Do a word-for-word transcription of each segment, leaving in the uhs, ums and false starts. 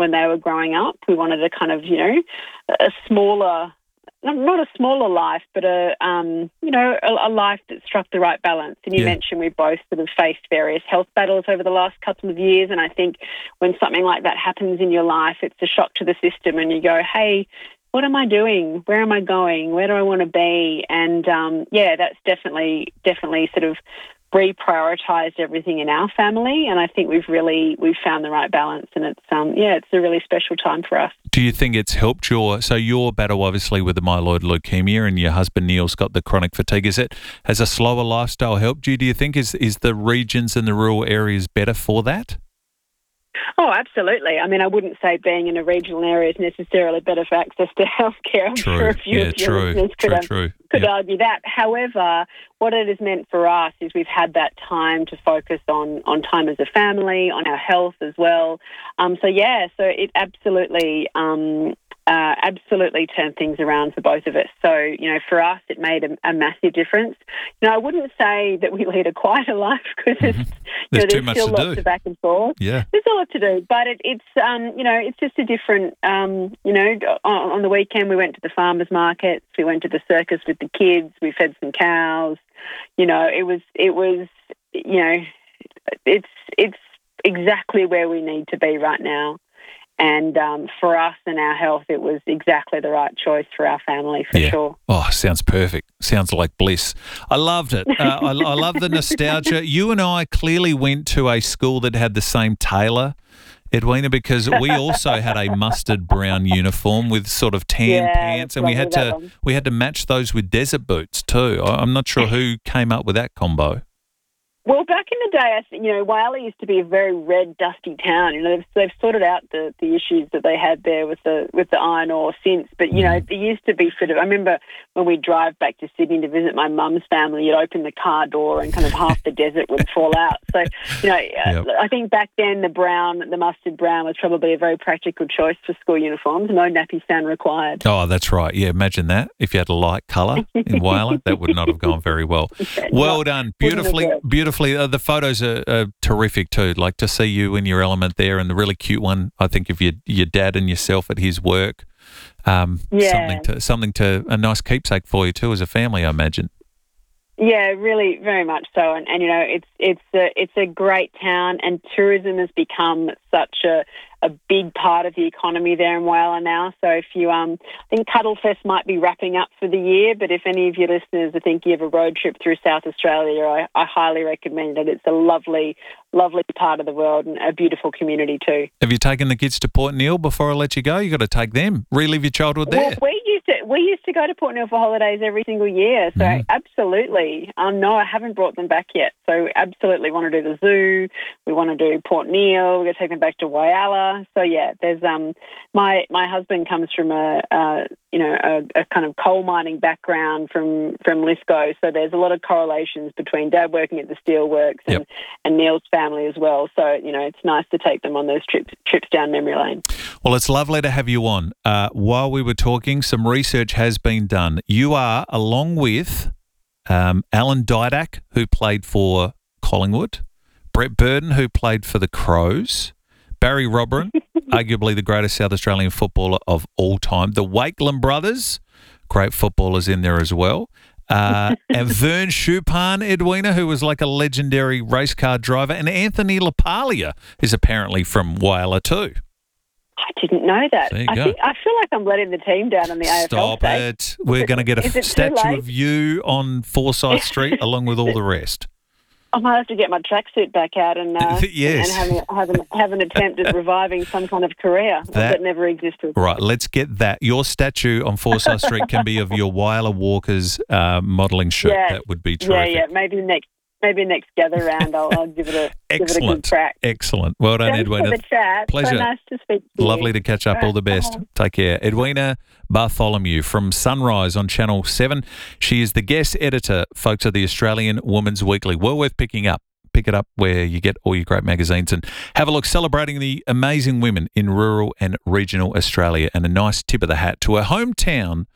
when they were growing up. We wanted a kind of, you know, a smaller, not a smaller life, but a, um, you know, a, a life that struck the right balance. And you Yeah. mentioned we both sort of faced various health battles over the last couple of years. And I think when something like that happens in your life, it's a shock to the system and you go, hey, what am I doing? Where am I going? Where do I want to be? And, um, yeah, that's definitely, definitely sort of reprioritised everything in our family. And I think we've really, we've found the right balance. And it's, um, yeah, it's a really special time for us. Do you think it's helped your, so your battle obviously with the myeloid leukemia and your husband Neil's got the chronic fatigue, is it, has a slower lifestyle helped you? Do you think is, is the regions and the rural areas better for that? Oh, absolutely. I mean, I wouldn't say being in a regional area is necessarily better for access to healthcare. I'm True. sure a few Yeah, of your true. listeners could, True, um, true. could Yep. argue that. However, what it has meant for us is we've had that time to focus on, on time as a family, on our health as well. Um, so, yeah, so it absolutely um, uh, absolutely turned things around for both of us. So, you know, for us, it made a, a massive difference. You know, I wouldn't say that we lead a quieter life because Mm-hmm. it's, There's you know, too there's much still to lots do. of back and forth. Yeah. There's a lot to do, but it, it's, um, you know, it's just a different, um, you know, on, on the weekend we went to the farmers markets, we went to the circus with the kids, we fed some cows, you know, it was, it was, you know, it's, it's exactly where we need to be right now. And um, for us and our health, it was exactly the right choice for our family, for Yeah. sure. Oh, sounds perfect. Sounds like bliss. I loved it. Uh, I, I love the nostalgia. You and I clearly went to a school that had the same tailor, Edwina, because we also had a mustard brown uniform with sort of tan Yeah, pants, and we had lovely, that to one. we had to match those with desert boots too. I- I'm not sure who came up with that combo. Well, back in the day, I think, you know, Whyalla used to be a very red, dusty town. You know, they've, they've sorted out the, the issues that they had there with the with the iron ore since. But, you know, there used to be sort of, I remember when we'd drive back to Sydney to visit my mum's family, you'd open the car door and kind of half the desert would fall out. So, you know, Yep. I think back then the brown, the mustard brown was probably a very practical choice for school uniforms. No nappy stand required. Oh, that's right. Yeah, imagine that. If you had a light colour in Whyalla, that would not have gone very well. Well Not- done. wouldn't have Beautifully, worked. beautifully. Uh, the photos are, are terrific too. Like to see you in your element there, and the really cute one, I think, of your your dad and yourself at his work. Um, Yeah. Something to something to a nice keepsake for you too as a family, I imagine. Yeah, really, very much so. And, and you know, it's it's a it's a great town, and tourism has become such a, a big part of the economy there in Whyalla now. So if you, um, I think Cuddlefest might be wrapping up for the year, but if any of your listeners are thinking of a road trip through South Australia, I, I highly recommend it. It's a lovely, lovely part of the world and a beautiful community too. Have you taken the kids to Port Neal before I let you go? You got to take them. Relive your childhood there. Well, we used to we used to go to Port Neal for holidays every single year. So Mhm. absolutely, um, no, I haven't brought them back yet. So absolutely want to do the zoo. We want to do Port Neal. We're going to take them back to Whyalla. So yeah, there's um, my my husband comes from a uh, you know a, a kind of coal mining background from from Lithgow. So there's a lot of correlations between Dad working at the steelworks and, Yep. and Neil's family as well. So you know it's nice to take them on those trips trips down memory lane. Well, it's lovely to have you on. Uh, while we were talking, some research has been done. You are, along with um, Alan Didak, who played for Collingwood, Brett Burton, who played for the Crows, Barry Robran, arguably the greatest South Australian footballer of all time, the Wakeland brothers, great footballers in there as well, uh, and Vern Chupan, Edwina, who was like a legendary race car driver, and Anthony LaPaglia is apparently from Whyalla too. I didn't know that. There you I go. think I feel like I'm letting the team down on the A F L Stop stage. it. We're going to get Is a it too statue late? of you on Forsyth Street along with all the rest. I might have to get my tracksuit back out and uh, Yes. and have, a, have, an, have an attempt at reviving some kind of career That- that never existed. Right, let's get that. Your statue on Forsyth Street can be of your Whyalla Walkers uh, modelling shirt. Yeah. That would be Yeah, terrific. yeah. Maybe next maybe next gather round I'll, I'll give it a give it a good Excellent. crack. Excellent. Well done, Thanks Edwina. for the chat. Pleasure. So nice to speak to you. Lovely to catch up. All the best. Bye. Take care. Edwina Bartholomew from Sunrise on Channel seven. She is the guest editor, folks, of the Australian Woman's Weekly. Well worth picking up. Pick it up where you get all your great magazines and have a look, celebrating the amazing women in rural and regional Australia. And a nice tip of the hat to her hometown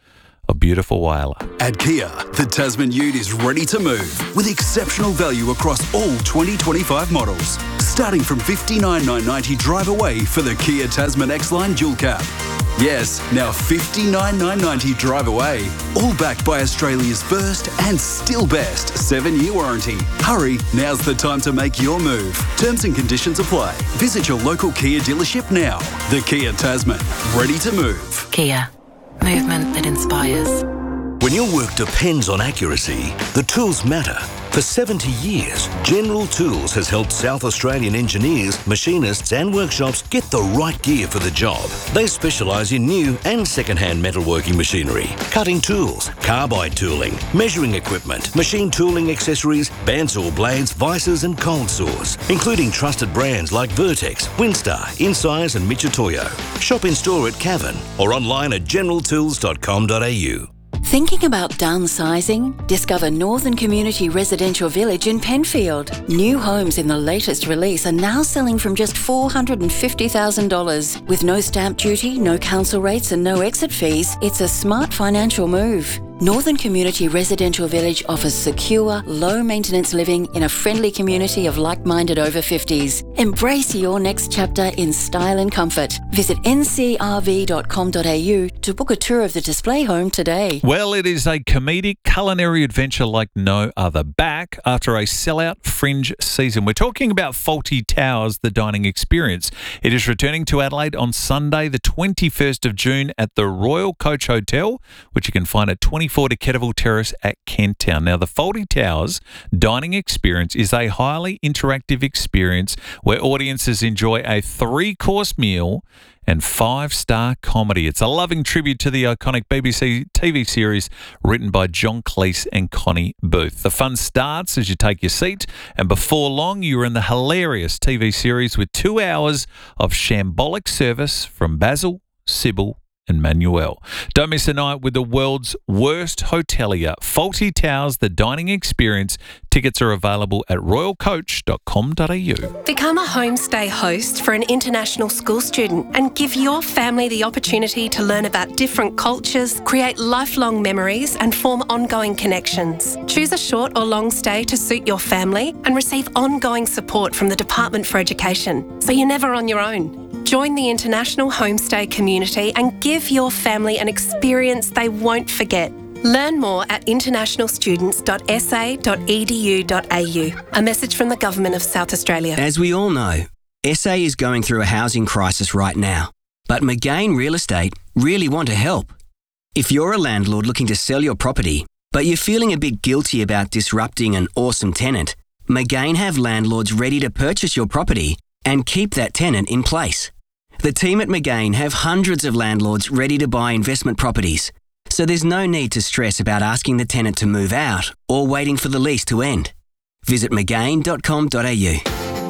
of beautiful Whyalla. At Kia, the Tasman Ute is ready to move with exceptional value across all twenty twenty-five models. Starting from fifty-nine thousand nine hundred ninety drive away for the Kia Tasman X-Line Dual Cab. Yes, now fifty-nine thousand nine hundred ninety drive away. All backed by Australia's first and still best seven-year warranty. Hurry, now's the time to make your move. Terms and conditions apply. Visit your local Kia dealership now. The Kia Tasman, ready to move. Kia, movement that inspires. When your work depends on accuracy, the tools matter. For seventy years, General Tools has helped South Australian engineers, machinists and workshops get the right gear for the job. They specialise in new and second-hand metalworking machinery, cutting tools, carbide tooling, measuring equipment, machine tooling accessories, bandsaw blades, vices and cold saws, including trusted brands like Vertex, Winstar, Incise and Michitoyo. Shop in-store at Cavern or online at general tools dot com dot a u. Thinking about downsizing? Discover Northern Community Residential Village in Penfield. New homes in the latest release are now selling from just four hundred fifty thousand dollars. With no stamp duty, no council rates and no exit fees, it's a smart financial move. Northern Community Residential Village offers secure, low-maintenance living in a friendly community of like-minded over fifties. Embrace your next chapter in style and comfort. Visit n c r v dot com dot a u to book a tour of the display home today. Well, it is a comedic culinary adventure like no other. Back after a sellout Fringe season. We're talking about Fawlty Towers, the dining experience. It is returning to Adelaide on Sunday, the twenty-first of June at the Royal Coach Hotel, which you can find at twenty-four de Ketterville Terrace at Kent Town. Now, the Fawlty Towers dining experience is a highly interactive experience where audiences enjoy a three-course meal and five-star comedy. It's a loving tribute to the iconic B B C T V series written by John Cleese and Connie Booth. The fun starts as you take your seat, and before long, you're in the hilarious T V series with two hours of shambolic service from Basil, Sybil, and Manuel. Don't miss a night with the world's worst hotelier, Fawlty Towers, the dining experience. Tickets are available at royal coach dot com dot a u. Become a homestay host for an international school student and give your family the opportunity to learn about different cultures, create lifelong memories and form ongoing connections. Choose a short or long stay to suit your family and receive ongoing support from the Department for Education, so you're never on your own. Join the international homestay community and give your family an experience they won't forget. Learn more at international students dot s a dot e d u dot a u. A message from the Government of South Australia. As we all know, S A is going through a housing crisis right now, but McGain Real Estate really want to help. If you're a landlord looking to sell your property, but you're feeling a bit guilty about disrupting an awesome tenant, McGain have landlords ready to purchase your property and keep that tenant in place. The team at McGain have hundreds of landlords ready to buy investment properties, so there's no need to stress about asking the tenant to move out or waiting for the lease to end. Visit mcgain dot com dot a u.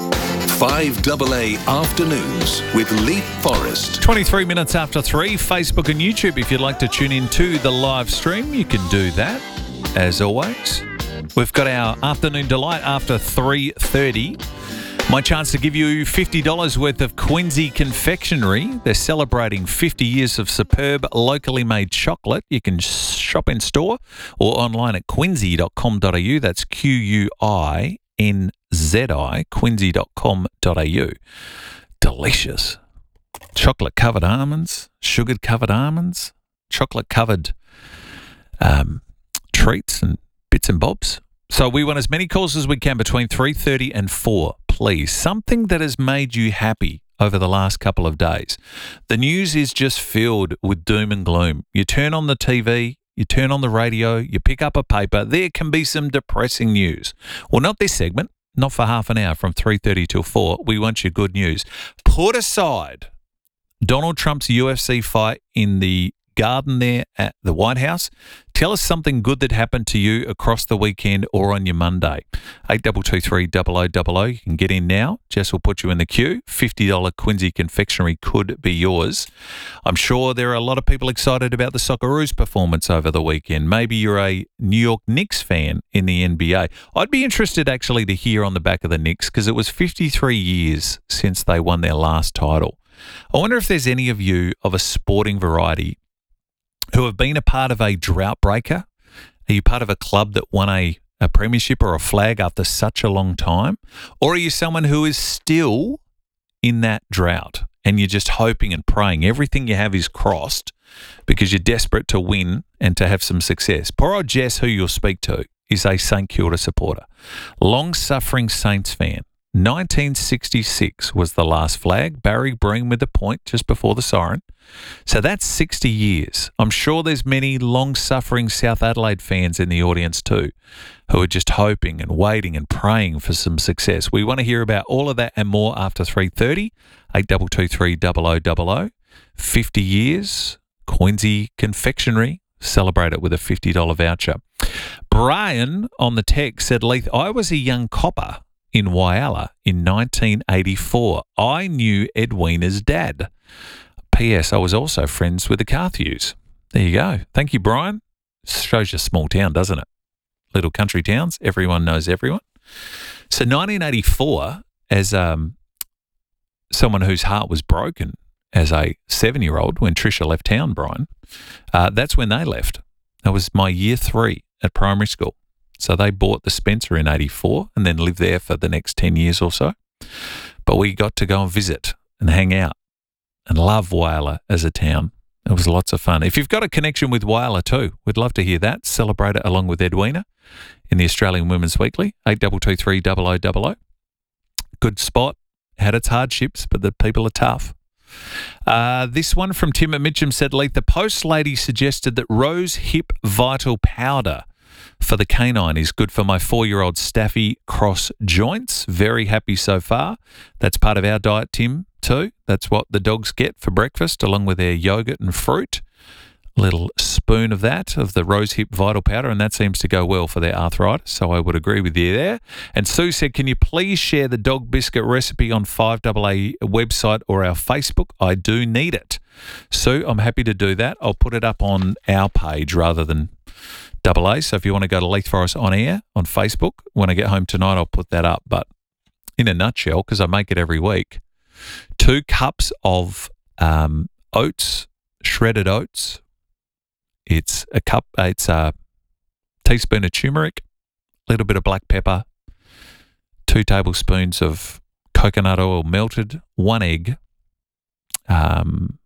five A A Afternoons with Leap Forest. twenty-three minutes after three, Facebook and YouTube. If you'd like to tune in to the live stream, you can do that, as always. We've got our afternoon delight after three thirty. My chance to give you fifty dollars worth of Quincy Confectionery. They're celebrating fifty years of superb locally made chocolate. You can shop in store or online at quincy dot com dot a u. That's Q U I N Z I, quincy dot com dot a u. Delicious. Chocolate-covered almonds, sugar-covered almonds, chocolate-covered um, treats and bits and bobs. So we want as many calls as we can between three thirty and four. Please, something that has made you happy over the last couple of days. The news is just filled with doom and gloom. You turn on the T V, you turn on the radio, you pick up a paper, there can be some depressing news. Well, not this segment, not for half an hour from three thirty till four. We want your good news. Put aside Donald Trump's U F C fight in the garden there at the White House. Tell us something good that happened to you across the weekend or on your Monday. eight two two three, zero zero zero zero. You can get in now. Jess will put you in the queue. fifty dollars Quincy Confectionery could be yours. I'm sure there are a lot of people excited about the Socceroos performance over the weekend. Maybe you're a New York Knicks fan in the N B A. I'd be interested actually to hear on the back of the Knicks because it was fifty-three years since they won their last title. I wonder if there's any of you of a sporting variety who have been a part of a drought breaker? Are you part of a club that won a, a premiership or a flag after such a long time? Or are you someone who is still in that drought and you're just hoping and praying everything you have is crossed because you're desperate to win and to have some success? Poor old Jess, who you'll speak to, is a St Kilda supporter. Long-suffering Saints fan. nineteen sixty-six was the last flag. Barry Breen with the point just before the siren. So that's sixty years. I'm sure there's many long-suffering South Adelaide fans in the audience too who are just hoping and waiting and praying for some success. We want to hear about all of that and more after three thirty. eight two two three, double oh double oh. fifty years. Quincy Confectionery. Celebrate it with a fifty dollars voucher. Brian on the text said, Leith, I was a young copper in Whyalla in nineteen eighty-four. I knew Edwina's dad. P S. I was also friends with the Carthews. There you go. Thank you, Brian. Shows you a small town, doesn't it? Little country towns. Everyone knows everyone. So nineteen eighty-four, as um, someone whose heart was broken as a seven-year-old when Tricia left town, Brian, uh, that's when they left. That was my year three at primary school. So they bought the Spencer in eighty-four and then lived there for the next ten years or so. But we got to go and visit and hang out and love Whyalla as a town. It was lots of fun. If you've got a connection with Whyalla too, we'd love to hear that. Celebrate it along with Edwina in the Australian Women's Weekly, eight two two three, double oh double oh. Good spot. Had its hardships, but the people are tough. Uh, this one from Tim at Mitcham said, Leith, the post lady suggested that Rose Hip Vital Powder for the canine is good for my four-year-old Staffy cross joints. Very happy so far. That's part of our diet, Tim, too. That's what the dogs get for breakfast, along with their yogurt and fruit. A little spoon of that, of the Rose Hip Vital Powder, and that seems to go well for their arthritis, so I would agree with you there. And Sue said, can you please share the dog biscuit recipe on five A A website or our Facebook? I do need it. Sue, I'm happy to do that. I'll put it up on our page rather than Double A. So if you want to go to Leith Forest On Air on Facebook, when I get home tonight, I'll put that up. But in a nutshell, because I make it every week, two cups of um, oats, shredded oats. It's a cup. It's a teaspoon of turmeric, a little bit of black pepper, two tablespoons of coconut oil melted, one egg, um,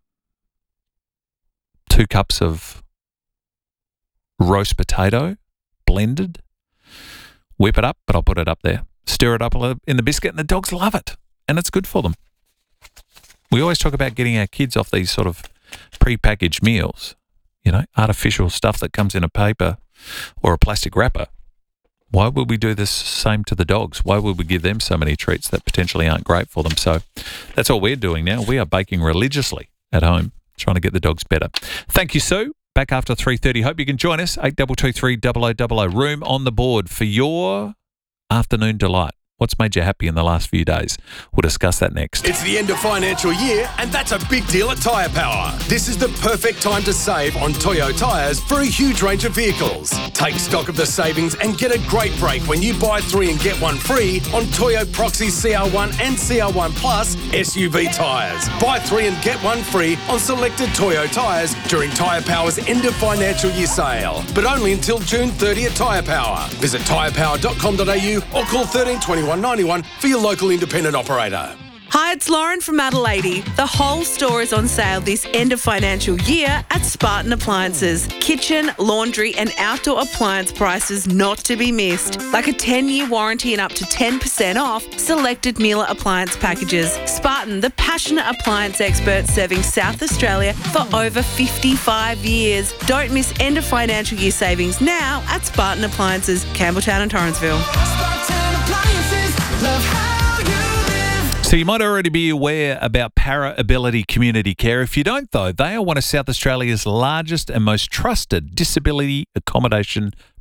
two cups of roast potato blended. Whip it up, but I'll put it up there. Stir it up in the biscuit, and the dogs love it, and it's good for them. We always talk about getting our kids off these sort of pre-packaged meals, you know, artificial stuff that comes in a paper or a plastic wrapper. Why would we do the same to the dogs? Why would we give them so many treats that potentially aren't great for them? So that's all we're doing now. We are baking religiously at home, trying to get the dogs better. Thank you, Sue. Back after three thirty. Hope you can join us. eight two two three, double oh double oh. Room on the board for your afternoon delight. What's made you happy in the last few days? We'll discuss that next. It's the end of financial year, and that's a big deal at Tyre Power. This is the perfect time to save on Toyo tyres for a huge range of vehicles. Take stock of the savings and get a great break when you buy three and get one free on Toyo Proxy C R one and C R one Plus S U V tyres. Buy three and get one free on selected Toyo tyres during Tyre Power's end of financial year sale, but only until June thirtieth at Tyre Power. Visit tyre power dot com dot a u or call thirteen twenty-one ninety-one for your local independent operator. Hi, it's Lauren from Adelaide. The whole store is on sale this end of financial year at Spartan Appliances. Kitchen, laundry and outdoor appliance prices not to be missed. Like a ten-year warranty and up to ten percent off selected Miele appliance packages. Spartan, the passionate appliance expert serving South Australia for over fifty-five years. Don't miss end of financial year savings now at Spartan Appliances, Campbelltown and Torrensville. Spartan Appliances, love how So you might already be aware about Para Ability Community Care. If you don't, though, they are one of South Australia's largest and most trusted disability accommodation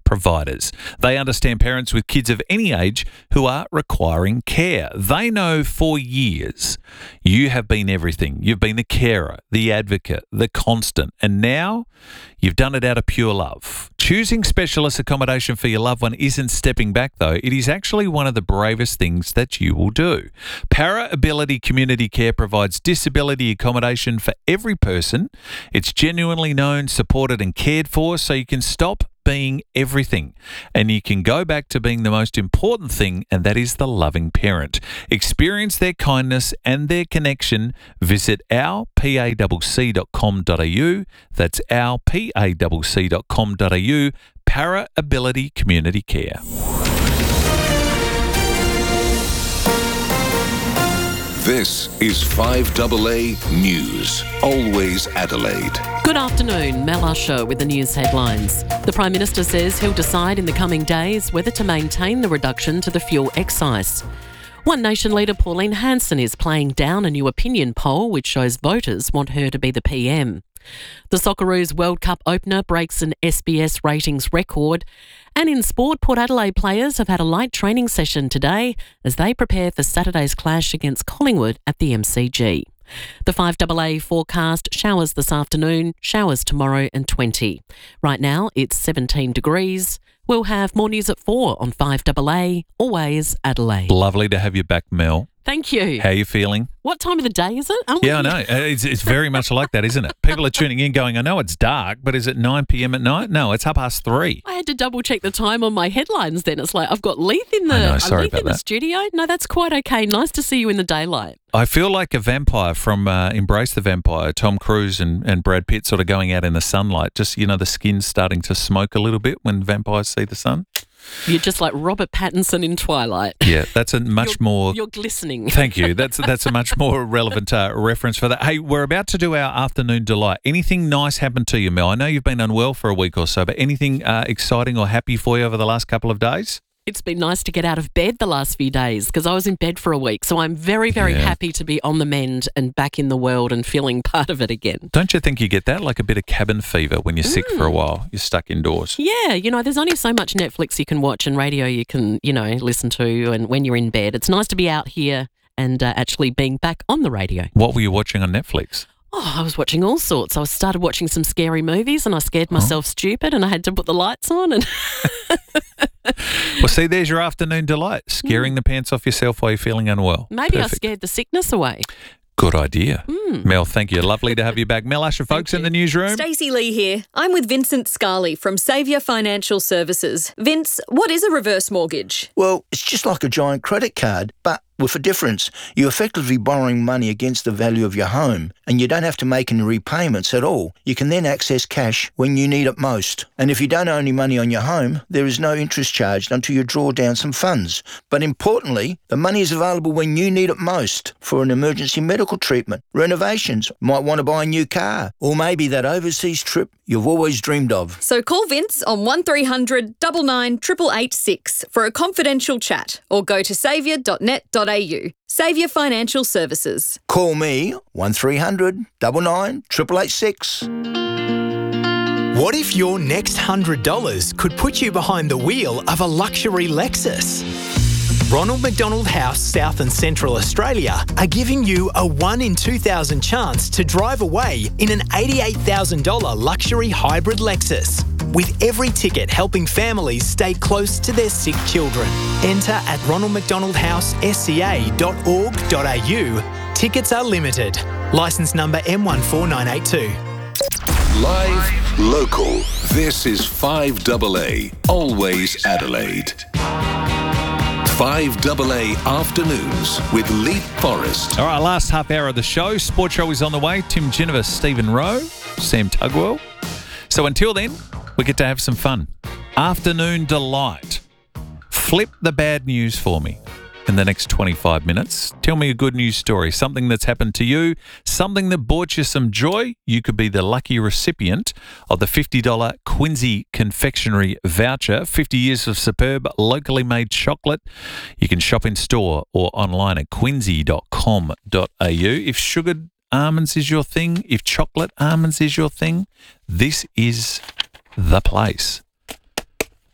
providers. They understand parents with kids of any age who are requiring care. They know for years you have been everything. You've been the carer, the advocate, the constant, and now you've done it out of pure love. Choosing specialist accommodation for your loved one isn't stepping back, though. It is actually one of the bravest things that you will do. Para Ability Community Care provides disability accommodation for every person. It's genuinely known, supported and cared for, so you can stop being everything and you can go back to being the most important thing, and that is the loving parent. Experience their kindness and their connection. Visit our p a c c dot com dot a u. That's our p a c c dot com dot a u. Para Ability Community Care. This is five A A News, always Adelaide. Good afternoon, Mel Usher with the news headlines. The Prime Minister says he'll decide in the coming days whether to maintain the reduction to the fuel excise. One Nation leader Pauline Hanson is playing down a new opinion poll which shows voters want her to be the P M. The Socceroos World Cup opener breaks an S B S ratings record. And in sport, Port Adelaide players have had a light training session today as they prepare for Saturday's clash against Collingwood at the M C G. The five A A forecast: showers this afternoon, showers tomorrow and twenty. Right now it's seventeen degrees. We'll have more news at four on five A A, always Adelaide. Lovely to have you back, Mel. Thank you. How are you feeling? What time of the day is it? Aren't Yeah, I we- know. Uh, It's, it's very much like that, isn't it? People are tuning in going, I know it's dark, but is it nine p.m. at night? No, it's half past three. I had to double check the time on my headlines then. It's like I've got Leith in the, I know, uh, sorry Leith about in the that. studio. No, that's quite okay. Nice to see you in the daylight. I feel like a vampire from uh, Embrace the Vampire, Tom Cruise and, and Brad Pitt sort of going out in the sunlight. Just, you know, the skin's starting to smoke a little bit when vampires see the sun. You're just like Robert Pattinson in Twilight. Yeah, that's a much You're- more... You're glistening. Thank you. That's that's a much more relevant uh, reference for that. Hey, we're about to do our afternoon delight. Anything nice happened to you, Mel? I know you've been unwell for a week or so, but anything uh, exciting or happy for you over the last couple of days? It's been nice to get out of bed the last few days because I was in bed for a week. So I'm very, very Yeah. happy to be on the mend and back in the world and feeling part of it again. Don't you think you get that? Like a bit of cabin fever when you're sick Mm. for a while. You're stuck indoors. Yeah, you know, there's only so much Netflix you can watch and radio you can, you know, listen to and when you're in bed. It's nice to be out here and uh, actually being back on the radio. What were you watching on Netflix? Oh, I was watching all sorts. I started watching some scary movies and I scared myself stupid and I had to put the lights on and Well, see, there's your afternoon delight, scaring the pants off yourself while you're feeling unwell. maybe I Perfect. scared the sickness away. Good idea. Mm. Mel, thank you. Lovely to have you back. Mel Usher, folks, in the newsroom. Stacey Lee here. I'm with Vincent Scarley from Saviour Financial Services. Vince, what is a reverse mortgage? Well, it's just like a giant credit card, but with a difference. You're effectively borrowing money against the value of your home, and you don't have to make any repayments at all. You can then access cash when you need it most. And if you don't owe any money on your home, there is no interest charged until you draw down some funds. But importantly, the money is available when you need it most for an emergency medical treatment, renovations, might want to buy a new car, or maybe that overseas trip you've always dreamed of. So call Vince on one three hundred nine nine eight eight eight six for a confidential chat or go to saviour dot net dot a u. Saviour Financial Services. Call me one three hundred nine nine eight eight eight six. What if your next one hundred dollars could put you behind the wheel of a luxury Lexus? Ronald McDonald House, South and Central Australia are giving you a one in two thousand chance to drive away in an eighty-eight thousand dollars luxury hybrid Lexus. With every ticket helping families stay close to their sick children. Enter at ronald mcdonald house s c a dot org dot a u. Tickets are limited. Licence number M one four nine eight two. Live, local. This is five A A, always Adelaide. five A A Afternoons with Leith Forrest. All right, last half hour of the show. Sports Show is on the way. Tim Ginniver, Stephen Rowe, Sam Tugwell. So until then, we get to have some fun. Afternoon delight. Flip the bad news for me in the next twenty-five minutes. Tell me a good news story, something that's happened to you, something that brought you some joy. You could be the lucky recipient of the fifty dollars Quincy confectionery voucher, fifty years of superb locally made chocolate. You can shop in store or online at quincy dot com dot a u. If sugared almonds is your thing, if chocolate almonds is your thing, this is the place.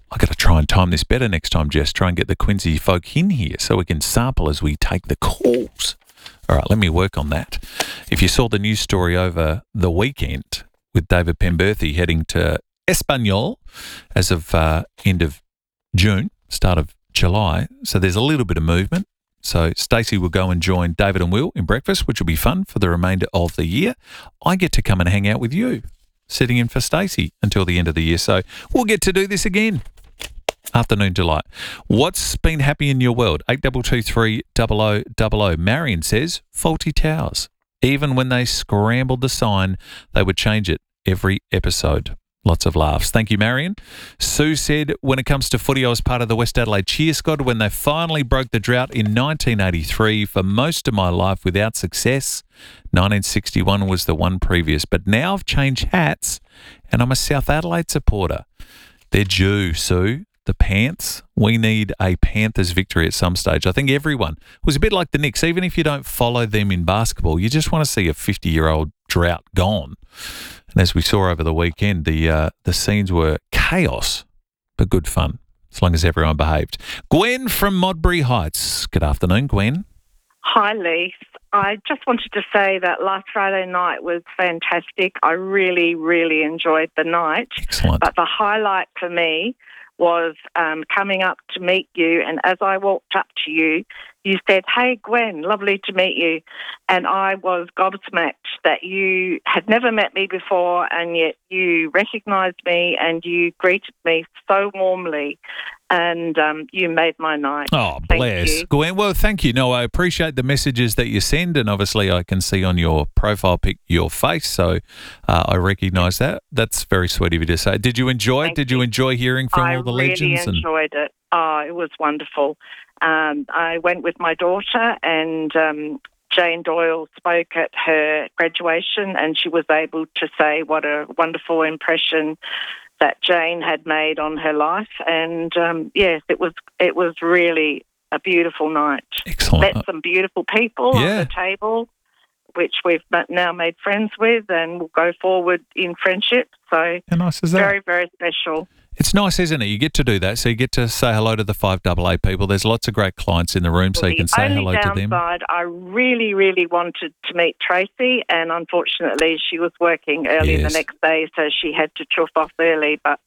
I got to try and time this better next time, Jess. Try and get the Quincy folk in here so we can sample as we take the calls. All right, let me work on that. If you saw the news story over the weekend with David Penberthy heading to Espanyol as of uh, end of June, start of July, so there's a little bit of movement. So Stacey will go and join David and Will in breakfast, which will be fun for the remainder of the year. I get to come and hang out with you, sitting in for Stacey until the end of the year. So we'll get to do this again. Afternoon delight. What's been happy in your world? eight two two three double oh double oh. Marion says, faulty towers. Even when they scrambled the sign, they would change it every episode. Lots of laughs. Thank you, Marion. Sue said, when it comes to footy, I was part of the West Adelaide cheer squad when they finally broke the drought in nineteen eighty-three. For most of my life without success, nineteen sixty-one was the one previous. But now I've changed hats and I'm a South Adelaide supporter. They're due, Sue. The Panthers. We need a Panthers victory at some stage. I think everyone was a bit like the Knicks. Even if you don't follow them in basketball, you just want to see a fifty-year-old drought gone. And as we saw over the weekend, the uh, the scenes were chaos, but good fun, as long as everyone behaved. Gwen from Modbury Heights. Good afternoon, Gwen. Hi, Leith. I just wanted to say that last Friday night was fantastic. I really, really enjoyed the night. Excellent. But the highlight for me was um, coming up to meet you, and as I walked up to you, you said, "Hey, Gwen, lovely to meet you." And I was gobsmacked that you had never met me before, and yet you recognised me and you greeted me so warmly, and um, you made my night. Oh, Thank bless. you. Gwen, well, thank you. No, I appreciate the messages that you send, and obviously I can see on your profile pic your face, so uh, I recognise that. That's very sweet of you to say. Did you enjoy Thank it? Did you enjoy hearing from I all the really legends? enjoyed it. Oh, it was wonderful. Um, I went with my daughter, and um, Jane Doyle spoke at her graduation, and she was able to say what a wonderful impression that Jane had made on her life. And um, yes, it was it was really a beautiful night. Excellent. Met some beautiful people Yeah. on the table, which we've now made friends with, and will go forward in friendship. So How nice is that? very, very special. It's nice, isn't it? You get to do that. So you get to say hello to the five double A people. There's lots of great clients in the room, so you can say hello The to only them. downside, I really, really wanted to meet Tracy, and unfortunately she was working early Yes. the next day, so she had to chuff off early. But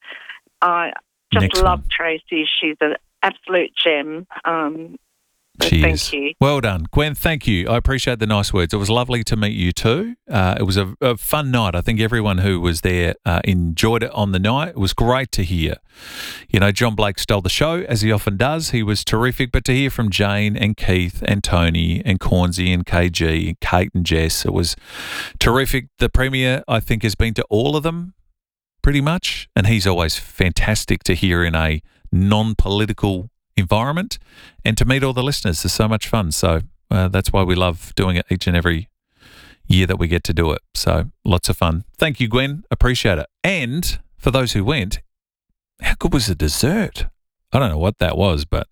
I just Next love Tracy. She's an absolute gem. Um, so She thank is. you. Well done. Gwen, thank you. I appreciate the nice words. It was lovely to meet you too. Uh, it was a, a fun night. I think everyone who was there uh, enjoyed it on the night. It was great to hear. You know, John Blake stole the show, as he often does. He was terrific. But to hear from Jane and Keith and Tony and Cornsey and K G, Kate and Jess, it was terrific. The Premier, I think, has been to all of them pretty much. And he's always fantastic to hear in a non-political environment, and to meet all the listeners is so much fun. So uh, that's why we love doing it each and every year that we get to do it. So lots of fun. Thank you, Gwen. Appreciate it. And for those who went, how good was the dessert? I don't know what that was, but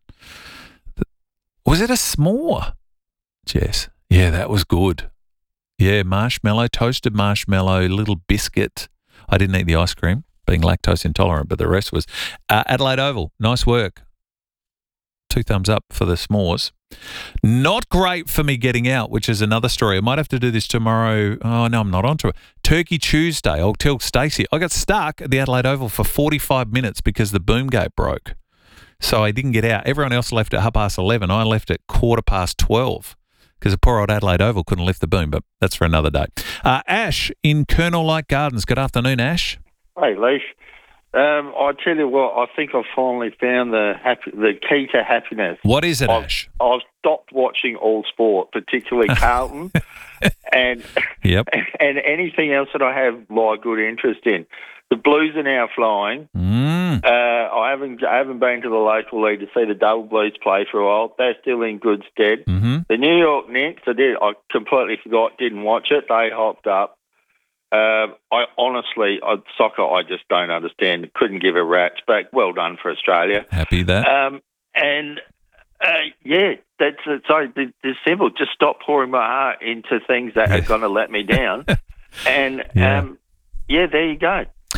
th- was it a s'more, Jess? Yeah, that was good. Yeah, marshmallow, toasted marshmallow, little biscuit. I didn't eat the ice cream, being lactose intolerant, but the rest was uh, Adelaide Oval. Nice work. Two thumbs up for the s'mores. Not great for me getting out, which is another story. I might have to do this tomorrow. Oh, no, I'm not onto it. Turkey Tuesday. I'll tell Stacey. I got stuck at the Adelaide Oval for forty-five minutes because the boom gate broke. So I didn't get out. Everyone else left at half past eleven. I left at quarter past twelve because the poor old Adelaide Oval couldn't lift the boom, but that's for another day. Uh, Ash in Colonel Light Gardens. Good afternoon, Ash. Hey, Leash. Um, I tell you what, I think I've finally found the happy, the key to happiness. What is it, I've, Ash? I've stopped watching all sport, particularly Carlton, and yep. and anything else that I have like good interest in. The Blues are now flying. Mm. Uh, I haven't I haven't been to the local league to see the Double Blues play for a while. They're still in good stead. Mm-hmm. The New York Knicks, I did. I completely forgot, didn't watch it. They hopped up. Uh, I honestly, I, soccer, I just don't understand. Couldn't give a rat's back. Well done for Australia. Happy that. Um, and uh, yeah, that's uh, so. It's simple. Just stop pouring my heart into things that Yeah. are going to let me down. and Yeah. um, yeah, there you go.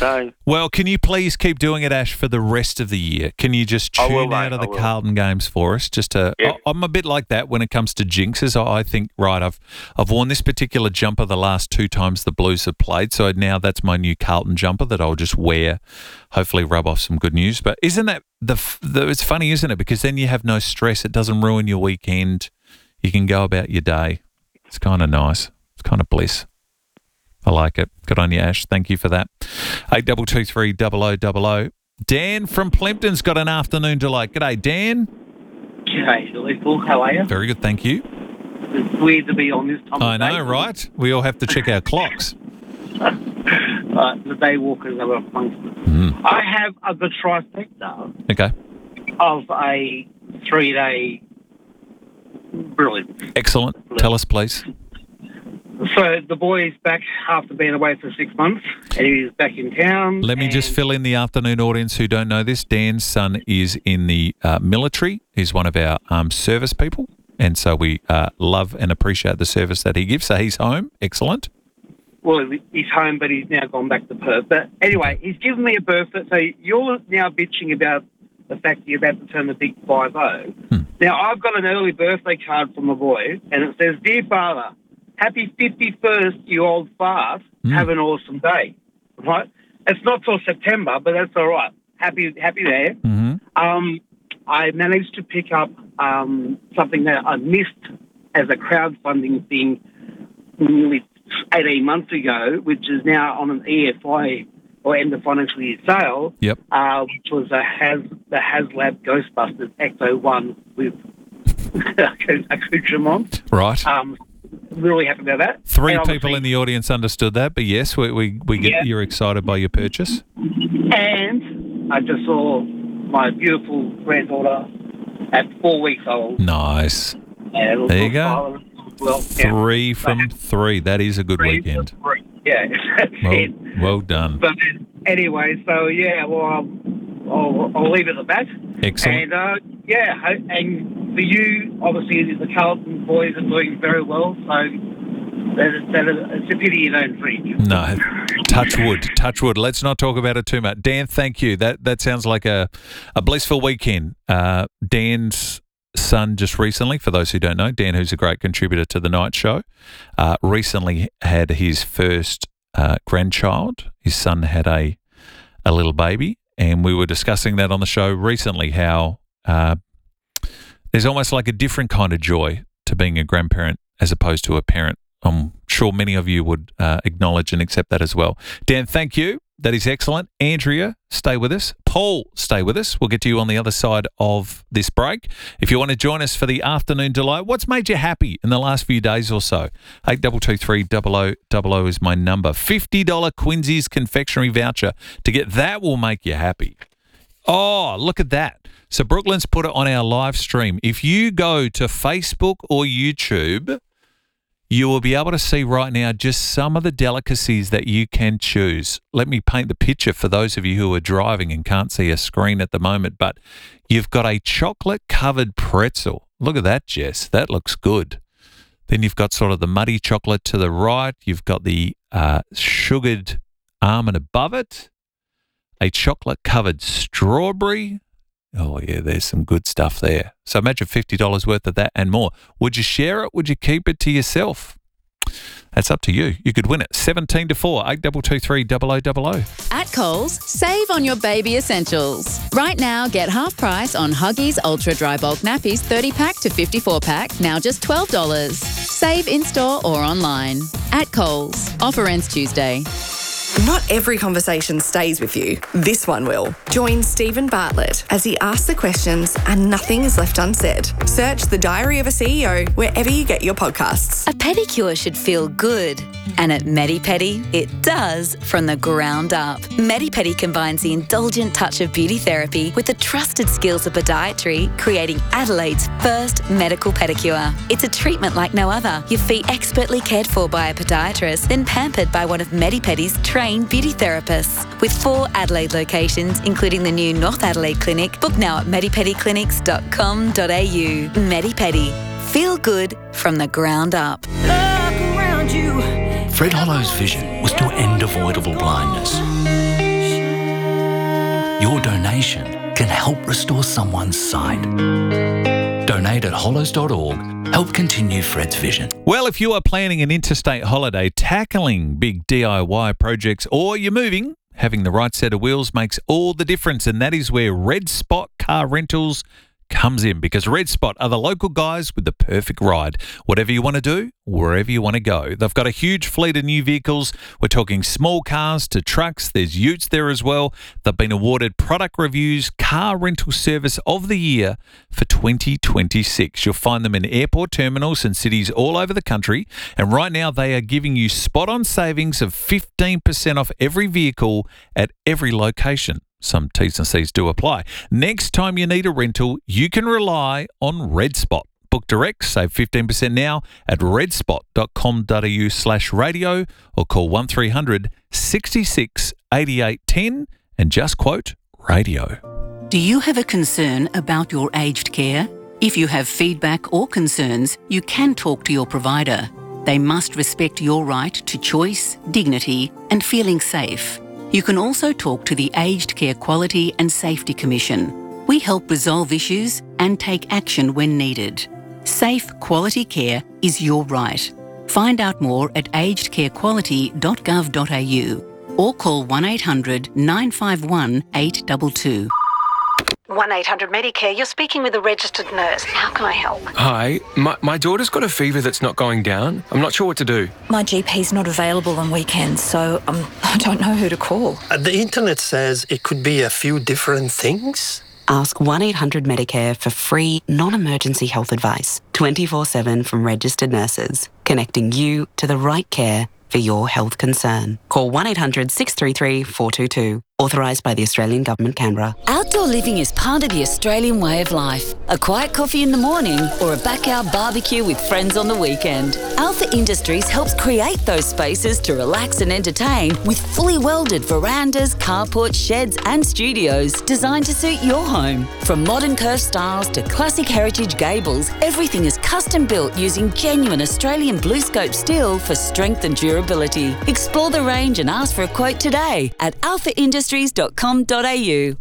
Okay. Well, can you please keep doing it, Ash, for the rest of the year? Can you just I will, tune out mate, of I the will. Carlton games for us? Just to, Yep. I- I'm a bit like that when it comes to jinxes. I I think, right, I've I've worn this particular jumper the last two times the Blues have played, so now that's my new Carlton jumper that I'll just wear, hopefully rub off some good news. But isn't that, the, f- the it's funny, isn't it? Because then you have no stress. It doesn't ruin your weekend. You can go about your day. It's kind of nice. It's kind of bliss. I like it. Good on you, Ash. Thank you for that. eight two two three double oh double oh. Dan from Plimpton's got an afternoon delight. G'day, Dan. G'day, Lethal. How are you? Very good, thank you. It's weird to be on this time I of day. know, right? We all have to check our clocks. uh, the day walkers are amongst us. Mm. I have a, the trifecta Okay. of a three-day brilliant. Excellent. Tell us, please. So the boy's back after being away for six months, and he's back in town. Let me just fill in the afternoon audience who don't know this. Dan's son is in the uh, military. He's one of our armed service people, and so we uh, love and appreciate the service that he gives. So he's home. Excellent. Well, he's home, but he's now gone back to Perth. But anyway, he's given me a birthday. So you're now bitching about the fact that you're about to turn the big five oh. Hmm. Now, I've got an early birthday card from my boy, and it says, "Dear Father, happy fifty-first, you old fart. Mm. Have an awesome day." Right? It's not till September, but that's all right. Happy, happy there. Mm-hmm. Um, I managed to pick up um, something that I missed as a crowdfunding thing nearly eighteen months ago, which is now on an E F I or end of financial year sale. Yep. Uh, which was a Has the HasLab Ghostbusters Ecto One with accoutrement. Right. Um, really happy about that. Three And people in the audience understood that, but yes, we we, we get Yeah. you're excited by your purchase. And I just saw my beautiful granddaughter at four weeks old. Nice. And There you go. Well, Three from three. That is a good weekend. yeah, that's Well, it. well done. But anyway, so yeah, well, I'll, I'll, I'll leave it at that. Excellent. And uh, yeah, ho- and for you, obviously, the Carlton boys are doing very well. So that, that is, it's a pity you don't drink. No, touch wood, touch wood. Let's not talk about it too much. Dan, thank you. That that sounds like a, a blissful weekend. Uh, Dan's son just recently, for those who don't know, Dan, who's a great contributor to the night show, uh, recently had his first uh, grandchild. His son had a a little baby, and we were discussing that on the show recently, how uh, there's almost like a different kind of joy to being a grandparent as opposed to a parent. I'm sure many of you would uh, acknowledge and accept that as well. Dan, thank you. That is excellent. Andrea, stay with us. Paul, stay with us. We'll get to you on the other side of this break. If you want to join us for the afternoon delight, what's made you happy in the last few days or so? eight two two three double oh double oh is my number. fifty dollars Quincy's confectionery voucher. To get that will make you happy. Oh, look at that. So Brooklyn's put it on our live stream. If you go to Facebook or YouTube, you will be able to see right now just some of the delicacies that you can choose. Let me paint the picture for those of you who are driving and can't see a screen at the moment, but you've got a chocolate-covered pretzel. Look at that, Jess. That looks good. Then you've got sort of the muddy chocolate to the right. You've got the uh, sugared almond above it, a chocolate-covered strawberry. Oh, yeah, there's some good stuff there. So imagine fifty dollars worth of that and more. Would you share it? Would you keep it to yourself? That's up to you. You could win it. seventeen to four, eight two two three double oh double oh. At Coles, save on your baby essentials. Right now, get half price on Huggies Ultra Dry Bulk Nappies thirty pack to fifty-four pack, now just twelve dollars. Save in-store or online. At Coles. Offer ends Tuesday. Not every conversation stays with you. This one will. Join Stephen Bartlett as he asks the questions and nothing is left unsaid. Search The Diary of a C E O wherever you get your podcasts. A pedicure should feel good. And at MediPedi, it does from the ground up. MediPedi combines the indulgent touch of beauty therapy with the trusted skills of podiatry, creating Adelaide's first medical pedicure. It's a treatment like no other. Your feet expertly cared for by a podiatrist, then pampered by one of MediPedi's trained beauty therapists. With four Adelaide locations, including the new North Adelaide Clinic, book now at medipedi clinics dot com dot a u. MediPedi. Feel good from the ground up. Fred Hollow's vision was to end avoidable blindness. Your donation can help restore someone's sight. Donate at hollows dot org. Help continue Fred's vision. Well, if you are planning an interstate holiday, tackling big D I Y projects, or you're moving, having the right set of wheels makes all the difference, and that is where Red Spot Car Rentals comes in, because Red Spot are the local guys with the perfect ride. Whatever you want to do, wherever you want to go. They've got a huge fleet of new vehicles. We're talking small cars to trucks. There's utes there as well. They've been awarded Product Reviews Car Rental Service of the Year for twenty twenty-six. You'll find them in airport terminals and cities all over the country. And right now they are giving you spot-on savings of fifteen percent off every vehicle at every location. Some T's and C's do apply. Next time you need a rental, you can rely on Red Spot. Book direct, save fifteen percent now at redspot dot com dot a u slash radio or call one three hundred sixty-six eighty-eight ten and just quote radio. Do you have a concern about your aged care? If you have feedback or concerns, you can talk to your provider. They must respect your right to choice, dignity, and feeling safe. You can also talk to the Aged Care Quality and Safety Commission. We help resolve issues and take action when needed. Safe, quality care is your right. Find out more at aged care quality dot gov dot a u or call one eight hundred nine five one eight two two. one eight hundred Medicare, you're speaking with a registered nurse. How can I help? Hi, my, my daughter's got a fever that's not going down. I'm not sure what to do. My G P's not available on weekends, so um, I don't know who to call. Uh, the internet says it could be a few different things. Ask one eight hundred Medicare for free, non-emergency health advice, twenty-four seven from registered nurses, connecting you to the right care for your health concern. Call one eight hundred six three three four two two. Authorised by the Australian Government, Canberra. Outdoor living is part of the Australian way of life. A quiet coffee in the morning or a backyard barbecue with friends on the weekend. Alpha Industries helps create those spaces to relax and entertain with fully welded verandas, carports, sheds and studios designed to suit your home. From modern curved styles to classic heritage gables, everything is custom built using genuine Australian blue scope steel for strength and durability. Explore the range and ask for a quote today at alpha industries dot com dot a u.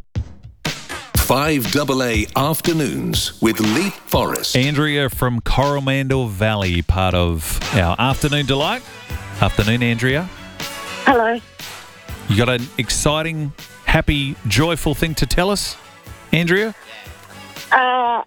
five double A Afternoons with Leap Forrest. Andrea from Coromandel Valley, part of our Afternoon Delight. Afternoon, Andrea. Hello. You got an exciting, happy, joyful thing to tell us, Andrea? Uh,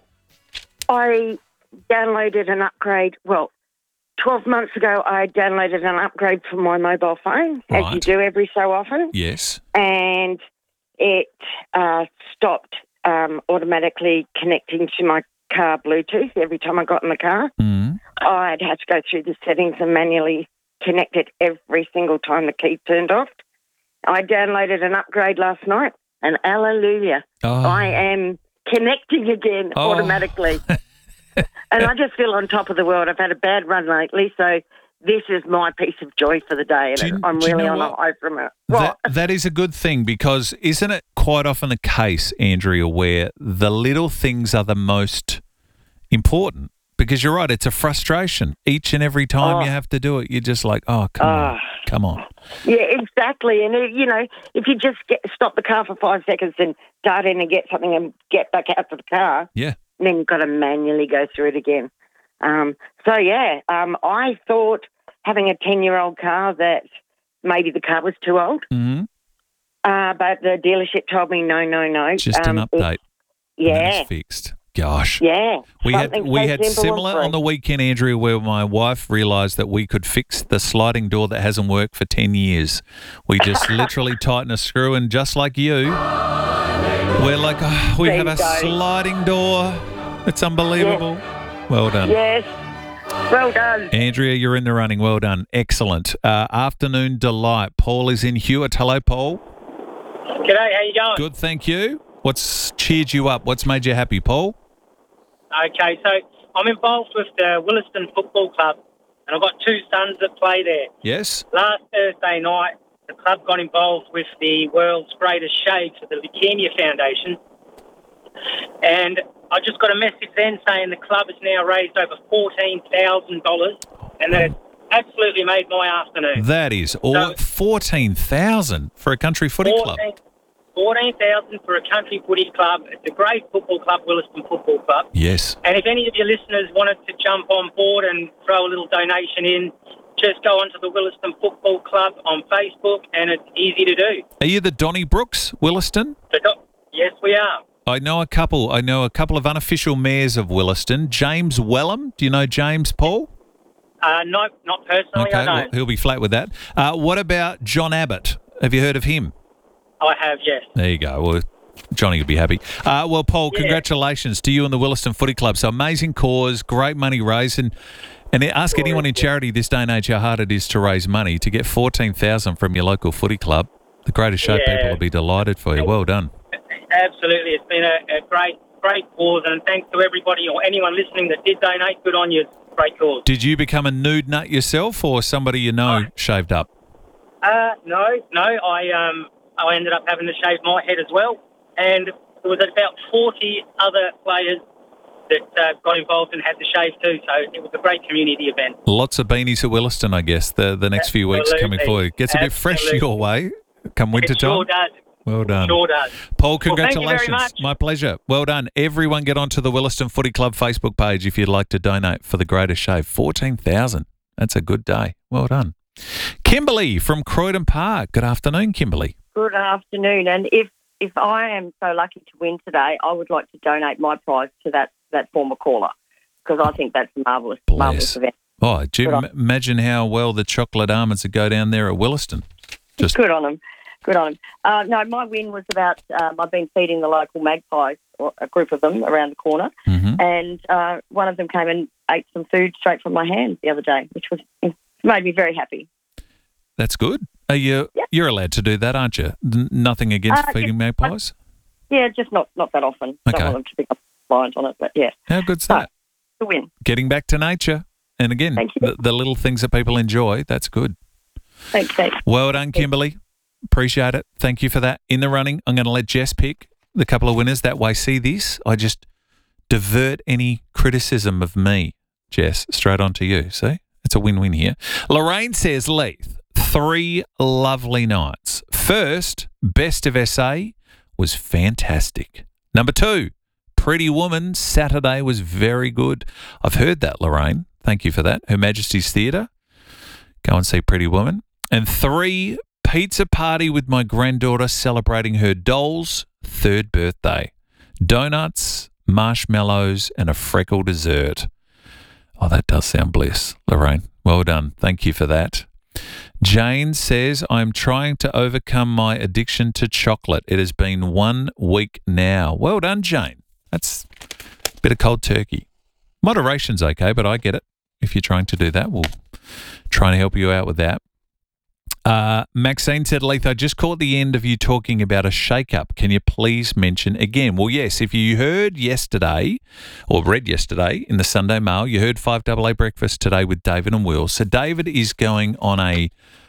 I downloaded an upgrade. Well, twelve months ago, I downloaded an upgrade for my mobile phone, Right. as you do every so often. Yes. And it uh, stopped um, automatically connecting to my car Bluetooth every time I got in the car. Mm. I'd have to go through the settings and manually connect it every single time the key turned off. I downloaded an upgrade last night, and hallelujah, Oh. I am connecting again Oh. automatically. And I just feel on top of the world. I've had a bad run lately, so this is my piece of joy for the day, and Do you- I'm do you really know on what? a high from it. That, that is a good thing, because isn't it quite often the case, Andrea, where the little things are the most important? Because you're right, it's a frustration. Each and every time Oh. you have to do it, you're just like, oh, come on, Ah. come on. Yeah, exactly. And, uh, you know, if you just get, stop the car for five seconds and dart in and get something and get back out to the car, Yeah. then you've got to manually go through it again. Um, so, yeah, um, I thought having a ten-year-old car that maybe the car was too old, Mm-hmm. uh, but the dealership told me no, no, no. Just Um, an it- update. and then yeah. it's fixed. Gosh. Yeah. We had something we so had simple and similar free. on the weekend, Andrea, where my wife realised that we could fix the sliding door that hasn't worked for ten years. We just literally tighten a screw, and just like you, we're like, oh, we There have you a go. sliding door. It's unbelievable. Well done. Yes. Well done. Andrea, you're in the running. Well done. Excellent. Uh, afternoon delight. Paul is in Hewitt. Hello, Paul. G'day, how you going? Good, thank you. What's cheered you up? What's made you happy, Paul? Okay, so I'm involved with the Williston Football Club, and I've got two sons that play there. Yes. Last Thursday night, the club got involved with the world's greatest shades for the Leukemia Foundation, and I just got a message then saying the club has now raised over fourteen thousand dollars, and that it's absolutely made my afternoon. That is all So- fourteen thousand for a country footy club. fourteen fourteen thousand for a country footy club. It's a great football club, Williston Football Club. Yes. And if any of your listeners wanted to jump on board and throw a little donation in, just go onto the Williston Football Club on Facebook, and it's easy to do. Are you the Donnybrooks, Williston? So, yes, we are. I know a couple. I know a couple of unofficial mayors of Williston. James Wellham. Do you know James, Paul? Uh, no, not personally, Okay, I well, don't. he'll be flat with that. Uh, what about John Abbott? Have you heard of him? I have, yes. There you go. Well, Johnny will be happy. Uh, well, Paul, Yeah. congratulations to you and the Williston Footy Club. So amazing cause, great money raised, and and ask anyone in charity this day and age how hard it is to raise money. To get fourteen thousand from your local footy club, the Greatest Show Yeah. people will be delighted for you. Well done. Absolutely. It's been a, a great, great cause, and thanks to everybody or anyone listening that did donate. Good on you. Great cause. Did you become a nude nut yourself, or somebody you know shaved up? Uh, no, no. I um, I ended up having to shave my head as well, and there was about forty other players that uh, got involved and had to shave too. So it was a great community event. Lots of beanies at Williston, I guess, the, the next few weeks coming Absolutely. forward. Gets a bit fresh Absolutely. your way come winter It sure time. does. Well done. Sure does. Paul, Well, thank you very congratulations. much. My pleasure. Well done. Everyone get onto the Williston Footy Club Facebook page if you'd like to donate for the Greatest Shave. fourteen thousand. That's a good day. Well done. Kimberly from Croydon Park. Good afternoon, Kimberly. Good afternoon. And if if I am so lucky to win today, I would like to donate my prize to that, that former caller, because I think that's a marvellous, marvellous event. Oh, do you Good on- m- imagine how well the chocolate almonds would go down there at Williston? Just Good on them. Good on them. Uh, no, my win was about, um, I've been feeding the local magpies, or a group of them, around the corner, Mm-hmm. and uh, one of them came and ate some food straight from my hand the other day, which was made me very happy. That's good. Are you, You're allowed to do that, aren't you? N- nothing against Uh, feeding yes, magpies? Yeah, just not, not that often. Okay. Don't want them to become blind on it, but yeah. How good's that? The win. Getting back to nature. And again, the, the little things that people enjoy, that's good. Thanks, thanks. Well done, Kimberly. Appreciate it. Thank you for that. In the running, I'm going to let Jess pick the couple of winners. That way, see this, I just divert any criticism of me, Jess, straight onto you. See? It's a win-win here. Lorraine says, Leith, three lovely nights. First, Best of S A was fantastic. Number two, Pretty Woman Saturday was very good. I've heard that, Lorraine. Thank you for that. Her Majesty's Theatre. Go and see Pretty Woman. And three, Pizza Party with my granddaughter celebrating her doll's third birthday. Donuts, marshmallows, and a freckle dessert. Oh, that does sound bliss, Lorraine. Well done. Thank you for that. Jane says, I'm trying to overcome my addiction to chocolate. It has been one week now. Well done, Jane. That's a bit of cold turkey. Moderation's okay, but I get it. If you're trying to do that, we'll try and help you out with that. Uh, Maxine said, Leith, I just caught the end of you talking about a shake-up. Can you please mention again? Well, yes, if you heard yesterday or read yesterday in the Sunday Mail, you heard five A A Breakfast today with David and Will. So David is going on a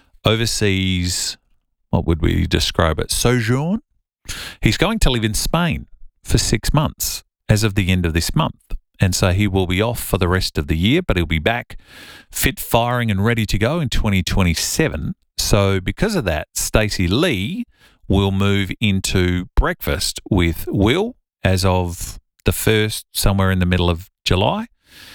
overseas, what would we describe it, sojourn? He's going to live in Spain for six months as of the end of this month. And so he will be off for the rest of the year, but he'll be back fit, firing and ready to go in twenty twenty-seven. So because of that, Stacey Lee will move into breakfast with Will as of the first, somewhere in the middle of July.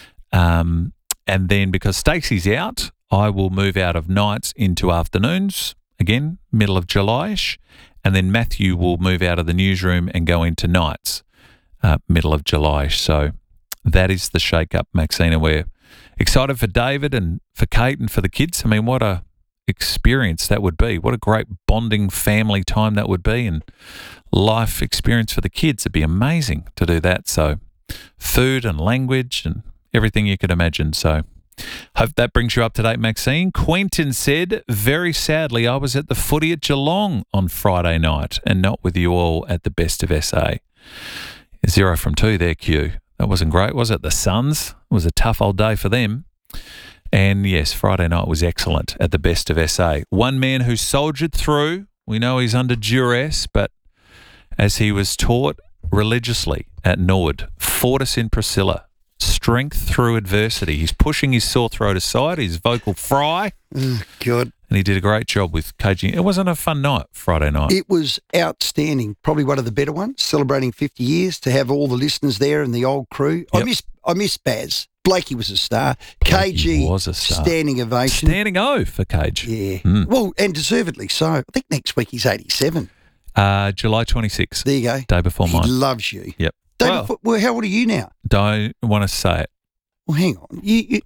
Um, and then because Stacey's out, I will move out of nights into afternoons, again, middle of July-ish. And then Matthew will move out of the newsroom and go into nights, uh, middle of July-ish. So that is the shake-up, Maxine. And we're excited for David and for Kate and for the kids. I mean, what a experience that would be. What a great bonding family time that would be, and life experience for the kids. It'd be amazing to do that. So food and language and everything you could imagine. So hope that brings you up to date, Maxine. Quentin said, very sadly, I was at the footy at Geelong on Friday night and not with you all at the Best of S A. Zero from two there, Q. That wasn't great, was it? The Suns. It was a tough old day for them. And yes, Friday night was excellent at the Best of S A. One man who soldiered through. We know he's under duress, but as he was taught religiously at Norwood, Fortis in Priscilla, strength through adversity. He's pushing his sore throat aside, his vocal fry. Oh, God. And he did a great job with caging. It wasn't a fun night, Friday night. It was outstanding. Probably one of the better ones, celebrating fifty years, to have all the listeners there and the old crew. Yep. I miss I miss Baz. Blakey was a star. K G was a star. Standing ovation. Standing O for Cage. Yeah. Mm. Well, and deservedly so. I think next week he's eighty-seven. Uh, July twenty-sixth. There you go. Day before he mine. He loves you. Yep. Day well, before, well, how old are you now? Don't want to say it. Well, hang on. You, you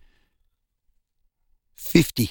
fifty.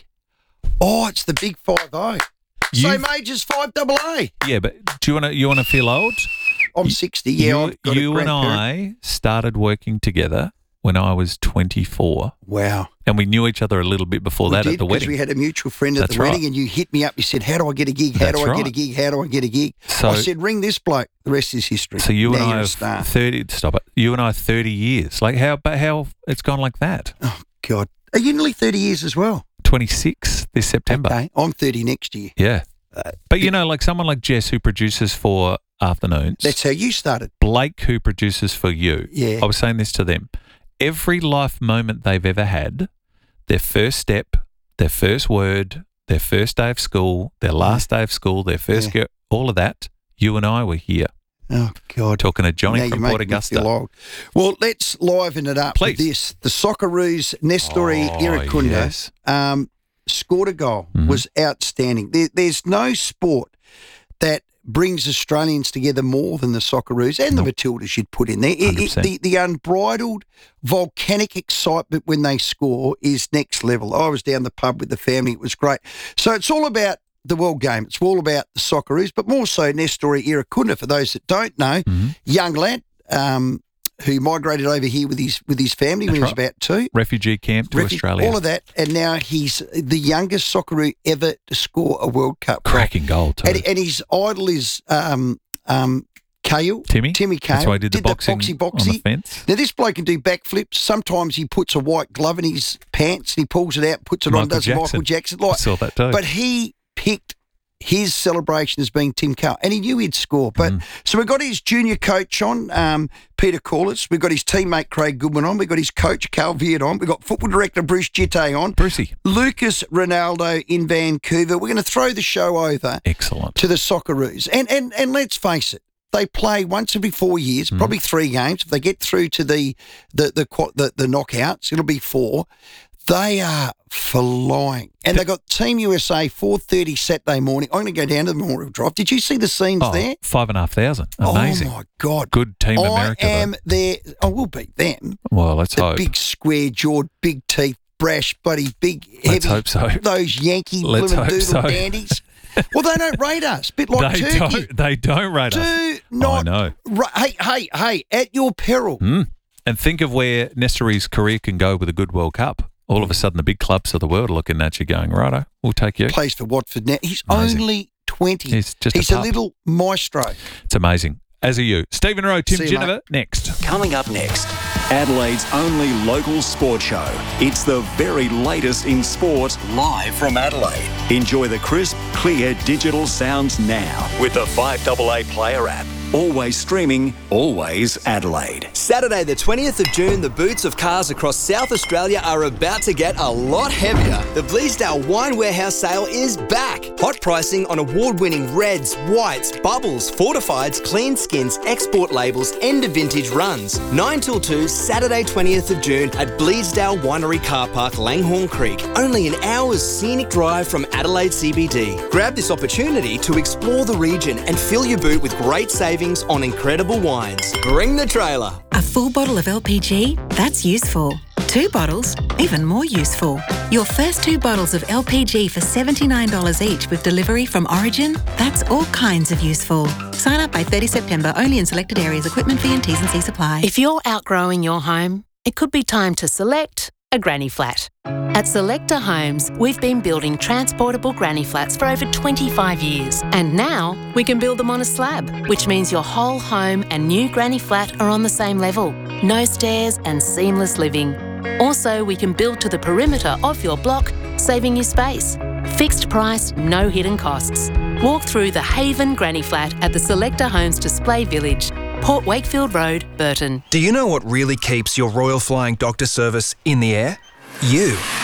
Oh, it's the big five oh. Same age as five double A. Yeah, but do you want to you want to feel old? I'm sixty. Yeah, you, I've got you a and I started working together when I was twenty-four. Wow. And we knew each other a little bit before we that did, at the wedding. Because we had a mutual friend at That's the wedding, right. and you hit me up. You said, "How do I get a gig? How That's do I right. get a gig? How do I get a gig?" So- I said, "Ring this bloke." The rest is history. So you now and I you're a have star. thirty. Stop it. You and I thirty years. Like how? But how it's gone like that? Oh God, are you nearly thirty years as well? twenty-six this September. Okay, I'm thirty next year. Yeah. But you know, like someone like Jess who produces for Afternoons. That's how you started. Blake who produces for you. Yeah. I was saying this to them. Every life moment they've ever had, their first step, their first word, their first day of school, their last day of school, their first Yeah. girl, all of that, you and I were here. Oh, God. Talking to Johnny Now from you Port make me Augusta. feel old. Well, let's liven it up Please. with this. The Socceroos, Nestori Oh, Irakunda, yes. um, scored a goal, Mhm. was outstanding. There, there's no sport that brings Australians together more than the Socceroos and the Matildas you'd put in there. It- one hundred it- percent. the, the unbridled volcanic excitement when they score is next level. I was down the pub with the family. It was great. So it's all about the World Game. It's all about the Socceroos, but more so Nestori Irakunda, for those that don't know. Mm-hmm. Young lad um, who migrated over here with his with his family when he was That's right. about two. Refugee camp to Refu- Australia. All of that, and now he's the youngest Socceroo ever to score a World Cup. Cracking goal too. And, and his idol is um, um, Cahill. Timmy? Timmy Cahill. That's why he did the boxing boxy on boxy. the fence. Now, this bloke can do backflips. Sometimes he puts a white glove in his pants and he pulls it out, puts it on, Michael does a Michael Jackson. Jackson. Like, I saw that too. But he picked his celebration as being Tim Cahill, and he knew he'd score. But Mm. so we've got his junior coach on, um, Peter Corliss. We've got his teammate Craig Goodwin on. We've got his coach Carl Viard on. We've got football director Bruce Jitte on. Brucey. Lucas Ronaldo in Vancouver. We're going to throw the show over Excellent. to the Socceroos. And, and, and let's face it, they play once every four years, Mm. probably three games. If they get through to the the the, qua- the, the knockouts, it'll be four. They are flying. And they got Team U S A four thirty Saturday morning. I'm going to go down to the Memorial Drive. Did you see the scenes Oh, there? five and a half thousand. Amazing. Oh, my God. Good team I America. am though. there. I will beat them. Well, let's The hope. big square-jawed, big teeth, brash, bloody, big, heavy. Let's hope so. Those Yankee Let's blooming hope doodle so. dandies. Well, they don't rate us. Bit like they Turkey. don't. They don't rate us. Do not. I know. Ra- hey, hey, hey! At your peril. Mm. And think of where Nestori's career can go with a good World Cup. All of a sudden, the big clubs of the world are looking at you, going, "Righto, we'll take you." Plays for Watford now. He's Amazing. only twenty. He's just He's a a, pup. little maestro. It's amazing. As are you, Stephen Rowe, Tim See you, Geneva. mate. Next. Coming up next, Adelaide's only local sport show. It's the very latest in sport, live from Adelaide. Enjoy the crisp, clear digital sounds now with the five A A Player app. Always streaming, always Adelaide. Saturday the twentieth of June, the boots of cars across South Australia are about to get a lot heavier. The Bleasdale Wine Warehouse sale is back. Hot pricing on award-winning reds, whites, bubbles, fortifieds, clean skins, export labels, end of vintage runs. nine till two, Saturday twentieth of June at Bleasdale Winery Car Park, Langhorne Creek. Only an hour's scenic drive from Adelaide C B D. Grab this opportunity to explore the region and fill your boot with great savings on incredible wines. Bring the trailer. A full bottle of L P G? That's useful. Two bottles? Even more useful. Your first two bottles of L P G for seventy-nine dollars each with delivery from Origin? That's all kinds of useful. Sign up by thirtieth September, only in selected areas. Equipment fee and T's and C's apply. If you're outgrowing your home, it could be time to select a granny flat. At Selector Homes, we've been building transportable granny flats for over twenty-five years. And now we can build them on a slab, which means your whole home and new granny flat are on the same level. No stairs and seamless living. Also, we can build to the perimeter of your block, saving you space. Fixed price, no hidden costs. Walk through the Haven Granny Flat at the Selector Homes Display Village, Port Wakefield Road, Burton. Do you know what really keeps your Royal Flying Doctor service in the air? You.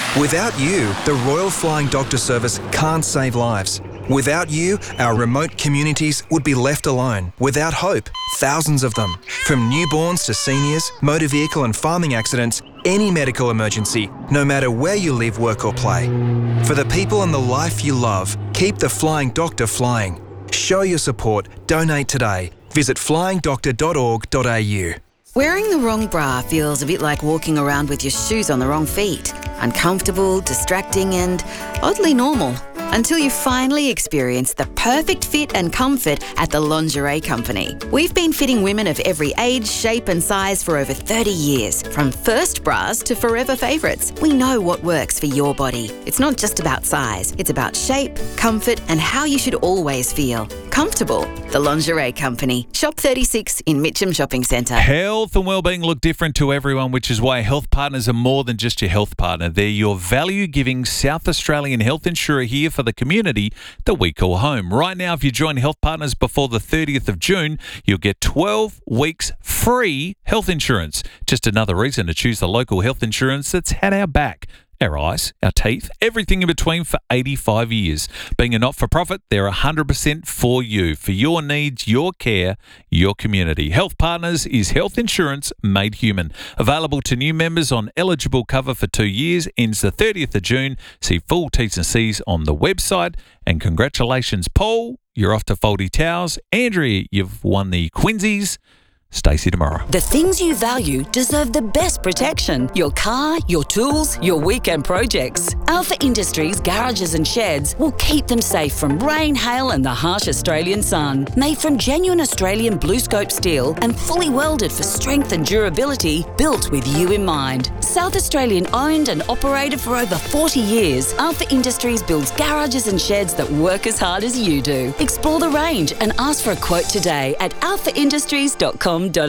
Without you, the Royal Flying Doctor Service can't save lives. Without you, our remote communities would be left alone, without hope. Thousands of them. From newborns to seniors, motor vehicle and farming accidents, any medical emergency, no matter where you live, work or play. For the people and the life you love, keep the Flying Doctor flying. Show your support. Donate today. Visit flying doctor dot org dot a u. Wearing the wrong bra feels a bit like walking around with your shoes on the wrong feet. Uncomfortable, distracting and oddly normal. Until you finally experience the perfect fit and comfort at the Lingerie Company. We've been fitting women of every age, shape and size for over thirty years. From first bras to forever favourites. We know what works for your body. It's not just about size. It's about shape, comfort and how you should always feel. Comfortable. The Lingerie Company. Shop thirty-six in Mitcham Shopping Centre. Health and wellbeing look different to everyone, which is why Health Partners are more than just your health partner. They're your value-giving South Australian health insurer here for the community that we call home. Right now, if you join Health Partners before the thirtieth of June, you'll get twelve weeks free health insurance. Just another reason to choose the local health insurance that's had our back. Our eyes, our teeth, everything in between for eighty-five years. Being a not-for-profit, they're one hundred percent for you, for your needs, your care, your community. Health Partners is health insurance made human. Available to new members on eligible cover for two years, ends the thirtieth of June. See full T's and C's on the website. And congratulations, Paul, you're off to Faulty Towers. Andrea, you've won the Quincy's. Stacey tomorrow. The things you value deserve the best protection. Your car, your tools, your weekend projects. Alpha Industries garages and sheds will keep them safe from rain, hail and the harsh Australian sun. Made from genuine Australian blue scope steel and fully welded for strength and durability, built with you in mind. South Australian owned and operated for over forty years, Alpha Industries builds garages and sheds that work as hard as you do. Explore the range and ask for a quote today at alpha industries dot com. Up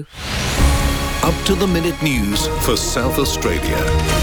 to the minute news for South Australia.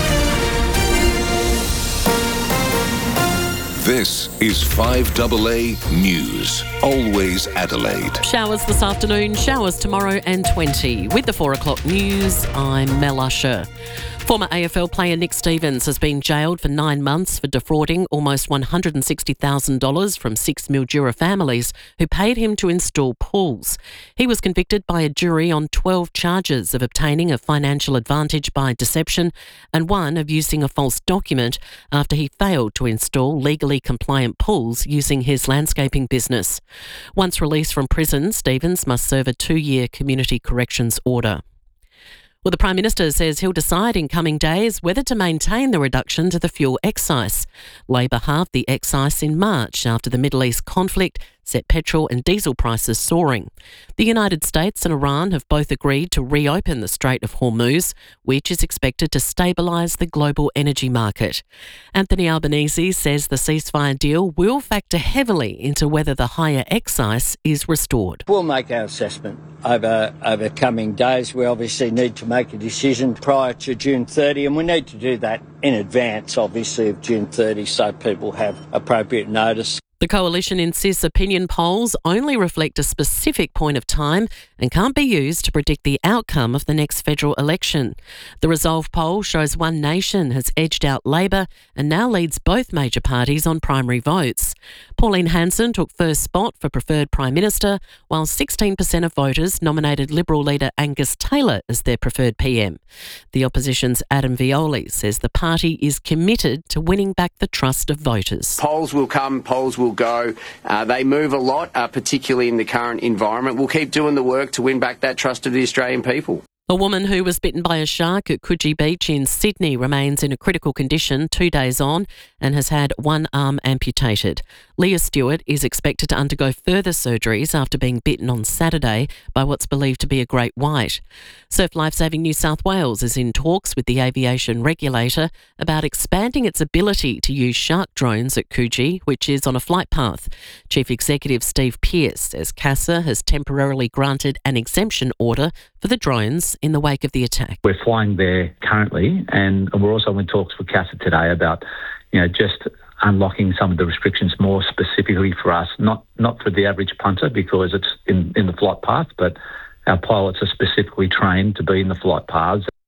This is five A A News. Always Adelaide. Showers this afternoon, showers tomorrow and twenty. With the four o'clock news, I'm Mel Usher. Former A F L player Nick Stevens has been jailed for nine months for defrauding almost one hundred sixty thousand dollars from six Mildura families who paid him to install pools. He was convicted by a jury on twelve charges of obtaining a financial advantage by deception and one of using a false document after he failed to install legally compliant pools using his landscaping business. Once released from prison, Stevens must serve a two-year community corrections order. Well, the Prime Minister says he'll decide in coming days whether to maintain the reduction to the fuel excise. Labor halved the excise in March after the Middle East conflict set petrol and diesel prices soaring. The United States and Iran have both agreed to reopen the Strait of Hormuz, which is expected to stabilise the global energy market. Anthony Albanese says the ceasefire deal will factor heavily into whether the higher excise is restored. We'll make our assessment over, over coming days. We obviously need to make a decision prior to June thirtieth, and we need to do that in advance, obviously, of June thirtieth, so people have appropriate notice. The Coalition insists opinion polls only reflect a specific point of time and can't be used to predict the outcome of the next federal election. The Resolve poll shows One Nation has edged out Labor and now leads both major parties on primary votes. Pauline Hanson took first spot for preferred Prime Minister, while sixteen percent of voters nominated Liberal leader Angus Taylor as their preferred P M. The opposition's Adam Violi says the party is committed to winning back the trust of voters. Polls will come, polls will go. Uh, they move a lot, uh, particularly in the current environment. We'll keep doing the work to win back that trust of the Australian people. A woman who was bitten by a shark at Coogee Beach in Sydney remains in a critical condition two days on and has had one arm amputated. Leah Stewart is expected to undergo further surgeries after being bitten on Saturday by what's believed to be a great white. Surf Lifesaving New South Wales is in talks with the aviation regulator about expanding its ability to use shark drones at Coogee, which is on a flight path. Chief Executive Steve Pearce says CASA has temporarily granted an exemption order for the drones in the wake of the attack. We're flying there currently, and we're also in talks with CASA today about, you know, just unlocking some of the restrictions more specifically for us, not not for the average punter because it's in, in the flight path, but our pilots are specifically trained to be in the flight paths.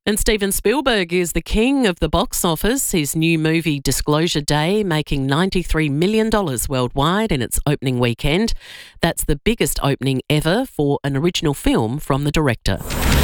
And Steven Spielberg is the king of the box office. His new movie Disclosure Day making ninety-three million dollars worldwide in its opening weekend. That's the biggest opening ever for an original film from the director.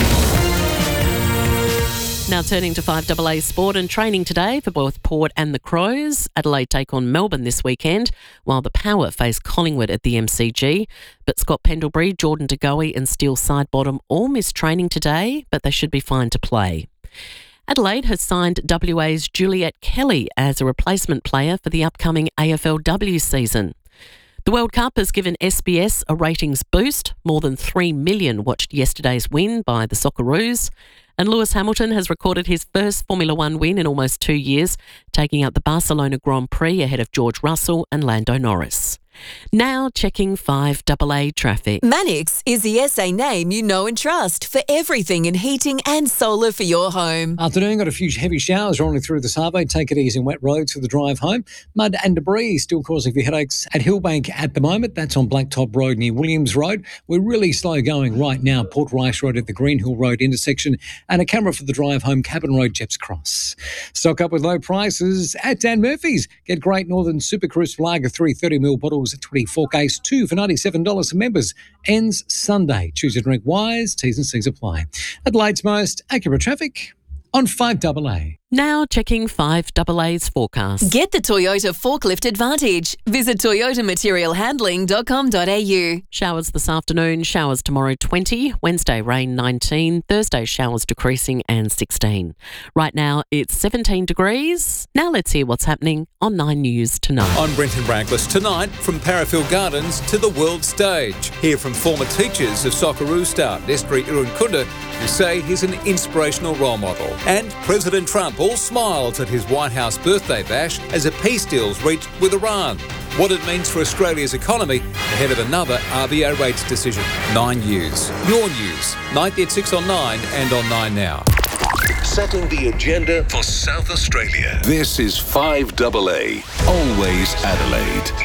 Now turning to five A A sport and training today for both Port and the Crows. Adelaide take on Melbourne this weekend, while the Power face Collingwood at the M C G. But Scott Pendlebury, Jordan De Goey and Steele Sidebottom all missed training today, but they should be fine to play. Adelaide has signed W A's Juliet Kelly as a replacement player for the upcoming A F L W season. The World Cup has given S B S a ratings boost. More than three million watched yesterday's win by the Socceroos. And Lewis Hamilton has recorded his first Formula One win in almost two years, taking out the Barcelona Grand Prix ahead of George Russell and Lando Norris. Now checking five A A traffic. Manix is the S A name you know and trust for everything in heating and solar for your home. Afternoon, got a few heavy showers rolling through the suburb. Take it easy in wet roads for the drive home. Mud and debris still causing you headaches at Hillbank at the moment. That's on Blacktop Road near Williams Road. We're really slow going right now. Port Rice Road at the Greenhill Road intersection, and a camera for the drive home, Cabin Road, Jeps Cross. Stock up with low prices at Dan Murphy's. Get Great Northern Super Crisp Lager three thirty mil bottles at twenty-four case, two for ninety-seven dollars for members. Ends Sunday. Choose your drink wise. T's and C's apply. Adelaide's most accurate traffic on five A A. Now checking five A A's forecast. Get the Toyota Forklift Advantage. Visit toyota material handling dot com dot a u. Showers this afternoon, showers tomorrow twenty, Wednesday rain nineteen, Thursday showers decreasing and sixteen. Right now it's seventeen degrees. Now let's hear what's happening on Nine News tonight. On Brenton Branckless tonight, from Parafield Gardens to the world stage. Hear from former teachers of Socceroo star Destry Irunkunda, who say he's an inspirational role model. And President Trump all smiles at his White House birthday bash as a peace deal's reached with Iran. What it means for Australia's economy ahead of another R B A rates decision. Nine News. Your news. Nightly at six on Nine and on Nine Now. Setting the agenda for South Australia. This is five A A. Always Adelaide.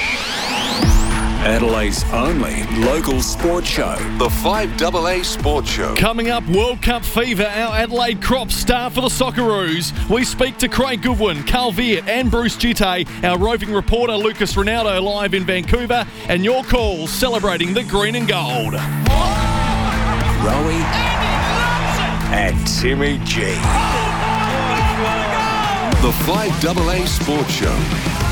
Adelaide's only local sports show. The five A A Sports Show. Coming up, World Cup fever, our Adelaide crop star for the Socceroos. We speak to Craig Goodwin, Carl Viet and Bruce Gitte, our roving reporter Lucas Ronaldo live in Vancouver, and your calls celebrating the green and gold. Rowie and Timmy G. The five A A Sports Show.